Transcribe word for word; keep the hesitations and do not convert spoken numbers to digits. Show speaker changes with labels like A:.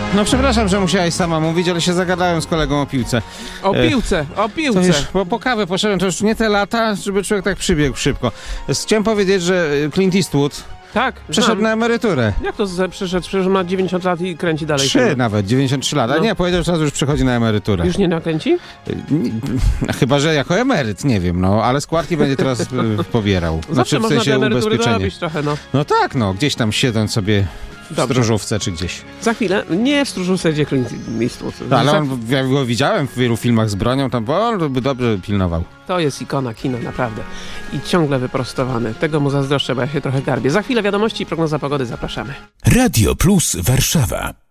A: No przepraszam, że musiałeś sama mówić, ale się zagadałem z kolegą o piłce.
B: O piłce, o
A: To
B: piłce.
A: już, bo po kawę poszedłem, to już nie te lata, żeby człowiek tak przybiegł szybko. Chciałem powiedzieć, że Clint Eastwood
B: Tak,
A: przeszedł
B: znam.
A: na emeryturę.
B: Jak to z- przyszedł? Przecież ma dziewięćdziesiąt lat i kręci dalej.
A: Trzy
B: filmy.
A: nawet, dziewięćdziesiąt trzy lata.
B: No.
A: Nie, powiedział, że już przechodzi na emeryturę.
B: Już nie nakręci?
A: Nie, chyba, że jako emeryt, nie wiem, no, ale składki będzie teraz y, pobierał.
B: Zawsze
A: w
B: można
A: sensie
B: te emerytury
A: ubezpieczenie.
B: dorobić trochę, no.
A: No tak, no, gdzieś tam siedząc sobie w
B: Dobrze.
A: stróżówce czy gdzieś.
B: Za chwilę, nie w stróżówce, gdzie Clint Eastwood.
A: No, ale
B: Za-
A: on, ja go widziałem w wielu filmach z bronią, tam bo on by dobrze pilnował.
B: To jest ikona kina, naprawdę. I ciągle wyprostowany. Tego mu zazdroszczę, bo ja się trochę garbię. Za chwilę wiadomości i prognoza pogody. Zapraszamy.
C: Radio Plus Warszawa.